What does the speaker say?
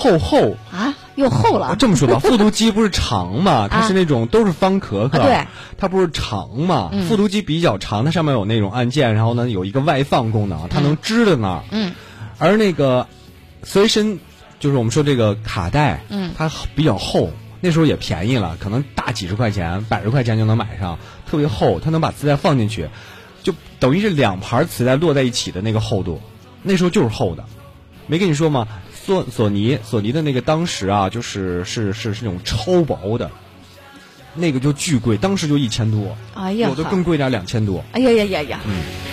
厚啊，又厚了。 这么说吧，复读机不是长嘛，它是那种都是方壳， 对， 它不是长嘛。复读机比较长，它上面有那种按键，然后呢有一个外放功能，它能支在那儿。而那个随身，就是我们说这个卡带，它比较厚，那时候也便宜了，可能大几十块钱、100块钱就能买上，特别厚，它能把磁带放进去，就等于是2盘磁带摞在一起的那个厚度，那时候就是厚的。没跟你说吗？索尼的那个当时啊，是那种超薄的，那个就巨贵，当时就1000多， 哎呀， 有的更贵点，2000多。 哎呀呀呀呀！